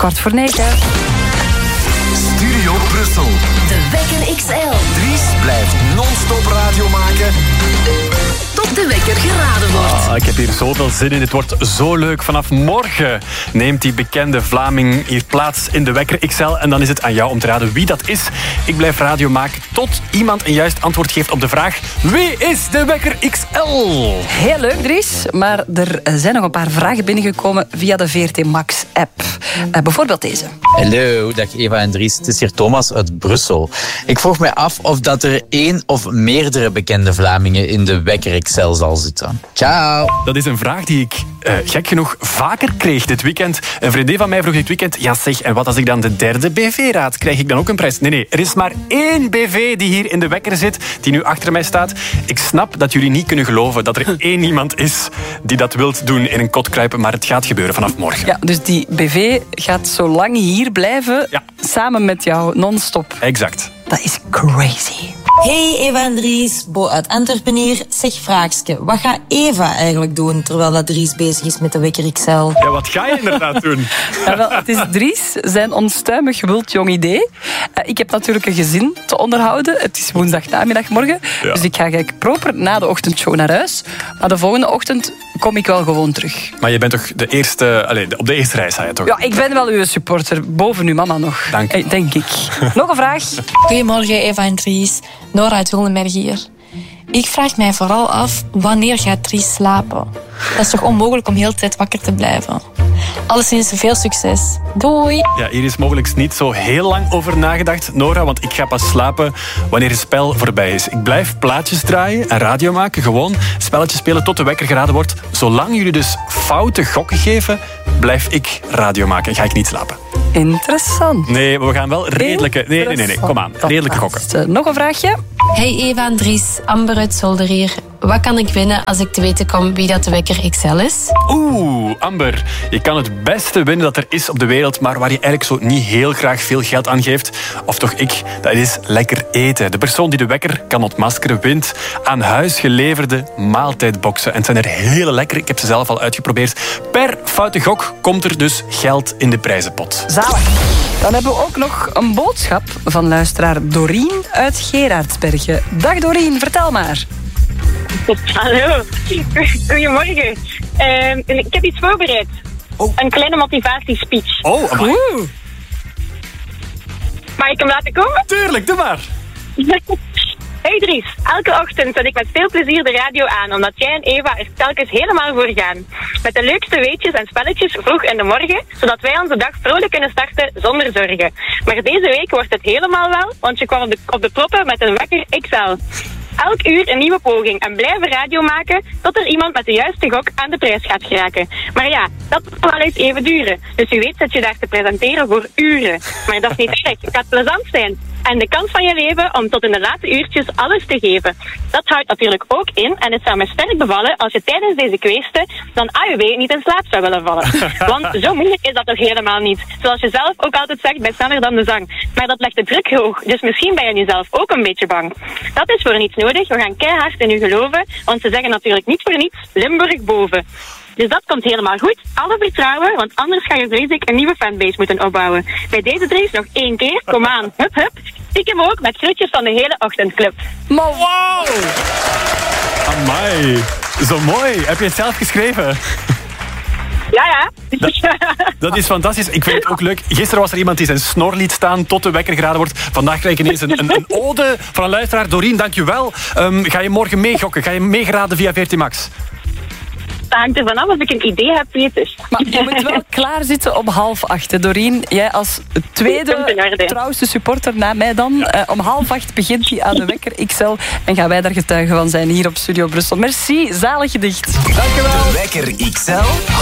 8:15. Studio Brussel. De Wekker XL. Dries blijft non-stop radio maken. Tot de wekker geraden wordt. Ik heb hier zoveel zin in. Het wordt zo leuk. Vanaf morgen neemt die bekende Vlaming hier plaats in de Wekker XL. En dan is het aan jou om te raden wie dat is. Ik blijf radio maken tot iemand een juist antwoord geeft op de vraag: wie is de Wekker XL? Heel leuk, Dries. Maar er zijn nog een paar vragen binnengekomen via de VRT Max-app. Bijvoorbeeld deze. Hallo, dag Eva en Dries. Het is hier Thomas uit Brussel. Ik vroeg mij af of dat er één of meerdere bekende Vlamingen in de Wekker XL zal zitten. Ciao. Dat is een vraag die ik gek genoeg vaker kreeg dit weekend. Een vriendin van mij vroeg dit weekend: ja zeg, en wat als ik dan de derde BV raad? Krijg ik dan ook een prijs? Nee, er is maar één BV die hier in de Wekker zit, die nu achter mij staat. Ik snap dat jullie niet kunnen geloven dat er één iemand is die dat wilt doen in een kot kruipen, maar het gaat gebeuren vanaf morgen. Ja, dus die BV gaat zo lang hier blijven, samen met jou, non-stop. Exact. Dat is crazy. Hey Eva en Dries, Bo uit Antwerpen hier. Zeg vraagske, wat gaat Eva eigenlijk doen terwijl dat Dries bezig is met de Wekker XL? Ja, wat ga je inderdaad doen? Ja, wel, het is Dries zijn onstuimig wild jong idee. Ik heb natuurlijk een gezin te onderhouden. Het is woensdag namiddag morgen. Ja. Dus ik ga proper na de ochtendshow naar huis. Maar de volgende ochtend kom ik wel gewoon terug. Maar je bent toch de eerste... op de eerste reis, zei je toch? Ja, ik ben wel uw supporter. Boven uw mama nog. Dank. Denk ik. Nog een vraag? Goedemorgen Eva en Dries. Nora uit Willenberg hier. Ik vraag mij vooral af, wanneer gaat Dries slapen? Dat is toch onmogelijk om heel de tijd wakker te blijven? Alleszins veel succes. Doei! Ja, hier is mogelijk niet zo heel lang over nagedacht, Nora, want ik ga pas slapen wanneer het spel voorbij is. Ik blijf plaatjes draaien en radio maken, gewoon spelletjes spelen tot de wekker geraden wordt. Zolang jullie dus foute gokken geven, blijf ik radio maken en ga ik niet slapen. Interessant. Nee, maar we gaan wel redelijke... Nee, kom aan. Redelijke gokken. Nog een vraagje? Hey Eva en Dries, Amber uit Zolder hier. Wat kan ik winnen als ik te weten kom wie dat de Wekker XL is? Amber, je kan het beste winnen dat er is op de wereld, maar waar je eigenlijk zo niet heel graag veel geld aan geeft, of toch dat is lekker eten. De persoon die de wekker kan ontmaskeren wint aan huis geleverde maaltijdboxen. En het zijn er hele lekker. Ik heb ze zelf al uitgeprobeerd. Per foute gok komt er dus geld in de prijzenpot. Zalig. Dan hebben we ook nog een boodschap van luisteraar Doreen uit Gerardsbergen. Dag Doreen, vertel maar. Hallo, goedemorgen. Ik heb iets voorbereid. Een kleine motivatiespeech. Mag ik hem laten komen? Tuurlijk, doe maar. Hey Dries, elke ochtend zet ik met veel plezier de radio aan, omdat jij en Eva er telkens helemaal voor gaan. Met de leukste weetjes en spelletjes vroeg in de morgen, zodat wij onze dag vrolijk kunnen starten zonder zorgen. Maar deze week wordt het helemaal wel, want je kwam op de proppen met een Wekker XL. Elk uur een nieuwe poging en blijven radio maken tot er iemand met de juiste gok aan de prijs gaat geraken. Maar ja, dat zal wel eens even duren. Dus u weet zit je daar te presenteren voor uren. Maar dat is niet erg, het gaat plezant zijn. En de kans van je leven om tot in de late uurtjes alles te geven. Dat houdt natuurlijk ook in, en het zou me sterk bevallen als je tijdens deze kweesten dan AUW niet in slaap zou willen vallen. Want zo moeilijk is dat toch helemaal niet. Zoals je zelf ook altijd zegt, ben sneller dan de zang. Maar dat legt de druk hoog, dus misschien ben je jezelf ook een beetje bang. Dat is voor niets nodig, we gaan keihard in u geloven, want ze zeggen natuurlijk niet voor niets Limburg boven. Dus dat komt helemaal goed. Alle vertrouwen, want anders ga je vrees ik een nieuwe fanbase moeten opbouwen. Bij deze Dries nog 1 keer. Kom aan, hup hup. Stiekem ook met groetjes van de hele ochtendclub. Maar wow! Amai, zo mooi. Heb je het zelf geschreven? Ja. Dat is fantastisch. Ik vind het ook leuk. Gisteren was er iemand die zijn snor liet staan tot de wekker geraden wordt. Vandaag krijg ik ineens een ode van een luisteraar. Doreen, dankjewel. Ga je morgen meegokken? Ga je meegeraden via VRT Max? Dat hangt er vanaf als ik een idee heb wie het is. Maar je moet wel klaar zitten om 7:30. Doreen, jij als tweede trouwste supporter na mij dan. Om 7:30 begint hij aan de Wekker XL. En gaan wij daar getuigen van zijn hier op Studio Brussel. Merci, zalig gedicht. Dankjewel. De Wekker XL